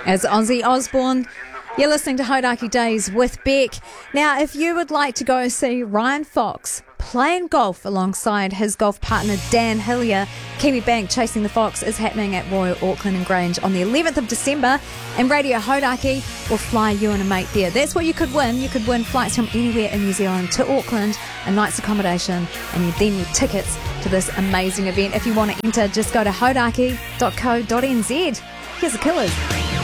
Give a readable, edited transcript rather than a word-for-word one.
As Ozzy Osbourne. You're listening to Hodaki Days with Beck. Now, if you would like to go see Ryan Fox playing golf alongside his golf partner Dan Hillier, Kiwi Bank Chasing the Fox is happening at Royal Auckland and Grange on the 11th of December, and Radio Hodaki will fly you and a mate there. That's what you could win. You could win flights from anywhere in New Zealand to Auckland, a night's accommodation, and you then need tickets to this amazing event. If you want to enter, just go to hodaki.co.nz. Here's the Killers.